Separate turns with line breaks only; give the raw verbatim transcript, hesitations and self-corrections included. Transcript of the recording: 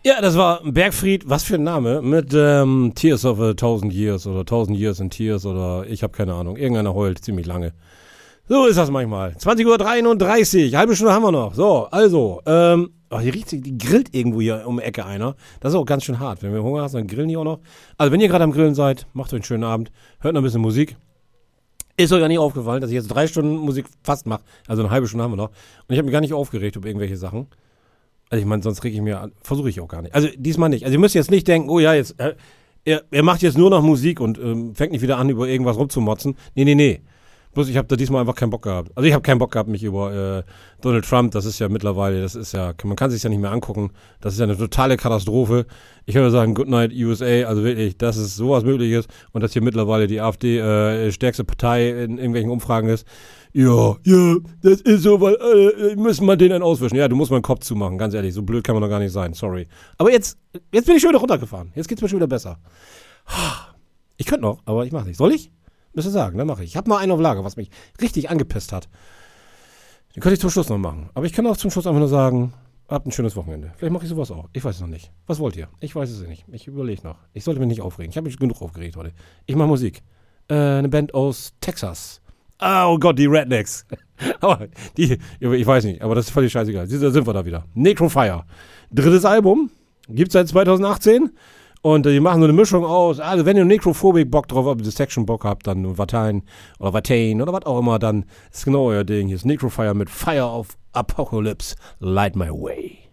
Ja, das war Bergfried, was für ein Name, mit ähm, Tears of a Thousand Years oder Thousand Years in Tears oder ich habe keine Ahnung. Irgendeiner heult ziemlich lange. So ist das manchmal. zwanzig Uhr dreiunddreißig, halbe Stunde haben wir noch. So, also, ähm, oh, die riecht, die grillt irgendwo hier um die Ecke einer. Das ist auch ganz schön hart. Wenn wir Hunger haben, dann grillen die auch noch. Also, wenn ihr gerade am Grillen seid, macht euch einen schönen Abend, hört noch ein bisschen Musik. Ist euch ja nicht aufgefallen, dass ich jetzt drei Stunden Musik fast mache. Also eine halbe Stunde haben wir noch. Und ich habe mich gar nicht aufgeregt über irgendwelche Sachen. Also ich meine, sonst reg ich mir an. Versuche ich auch gar nicht. Also diesmal nicht. Also ihr müsst jetzt nicht denken, oh ja, jetzt äh, er, er macht jetzt nur noch Musik und ähm, fängt nicht wieder an, über irgendwas rumzumotzen. Nee, nee, nee. Bloß ich habe da diesmal einfach keinen Bock gehabt. Also ich habe keinen Bock gehabt, mich über äh, Donald Trump, das ist ja mittlerweile, das ist ja, man kann sich ja nicht mehr angucken. Das ist ja eine totale Katastrophe. Ich würde sagen, Good Night U S A, also wirklich, dass es sowas möglich ist und dass hier mittlerweile die AfD äh, stärkste Partei in irgendwelchen Umfragen ist. Ja, ja, das ist so, weil äh, müssen wir den dann auswischen. Ja, du musst mal den Kopf zumachen, ganz ehrlich, so blöd kann man doch gar nicht sein, sorry. Aber jetzt, jetzt bin ich schon wieder runtergefahren, jetzt geht's mir schon wieder besser. Ich könnte noch, aber ich mache nicht. Soll ich? Müsste sagen, dann mache ich. Ich habe noch einen auf Lager, was mich richtig angepisst hat. Den könnte ich zum Schluss noch machen. Aber ich kann auch zum Schluss einfach nur sagen, habt ein schönes Wochenende. Vielleicht mache ich sowas auch. Ich weiß es noch nicht. Was wollt ihr? Ich weiß es nicht. Ich überlege noch. Ich sollte mich nicht aufregen. Ich habe mich genug aufgeregt heute. Ich mache Musik. Äh, eine Band aus Texas. Oh Gott, die Rednecks. Aber die, ich weiß nicht, aber das ist völlig scheißegal. Da sind wir da wieder. Necrofire. Drittes Album. Gibt's seit zwanzig achtzehn. Und äh, die machen so eine Mischung aus, also wenn ihr Necrophobic Bock drauf habt, Dissection Bock habt, dann Vatain oder Vatain oder was auch immer, dann ist genau euer Ding. Hier ist Necrofire mit Fire of Apocalypse, Light My Way.